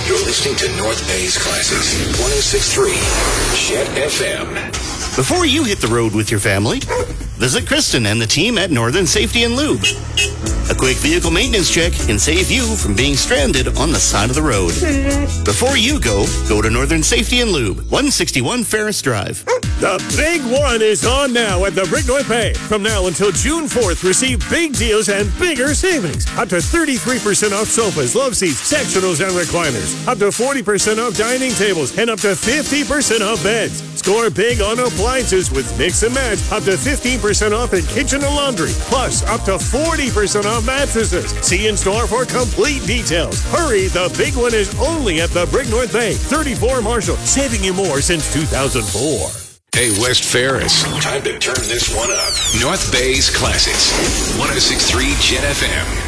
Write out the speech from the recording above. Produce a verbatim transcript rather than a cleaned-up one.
You're listening to North Bay's Classics, one oh six point three Jet F M. Before you hit the road with your family, visit Kristen and the team at Northern Safety and Lube. A quick vehicle maintenance check can save you from being stranded on the side of the road. Before you go, go to Northern Safety and Lube, one sixty-one Ferris Drive. The big one is on now at the Brick North Bay. From now until June fourth, receive big deals and bigger savings. Up to thirty-three percent off sofas, love seats, sectionals, and recliners. Up to forty percent off dining tables and up to fifty percent off beds. Score big on appliances with Mix and Match. Up to fifteen percent off in kitchen and laundry. Plus, up to forty percent off mattresses. See in store for complete details. Hurry, the big one is only at the Brick North Bay, thirty-four Marshall, saving you more since two thousand four. Hey, West Ferris, time to turn this one up. North Bay's Classics, one oh six point three Jet F M.